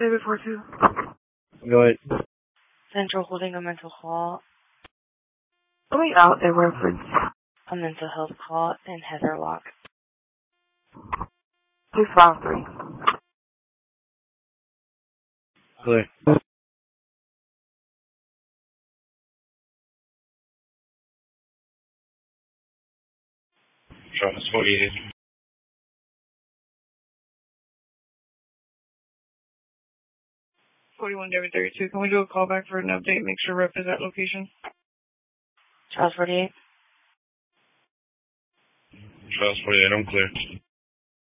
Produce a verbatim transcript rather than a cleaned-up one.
David four two. Go ahead. Central holding a mental call. Going out in reference. A mental health call in Heatherlock. Two five three. Clear. Travis forty-eight. forty-one David thirty-two. Can we do a call back for an update? Make sure rep is at location. Charles forty-eight. Travis forty-eight, I'm clear.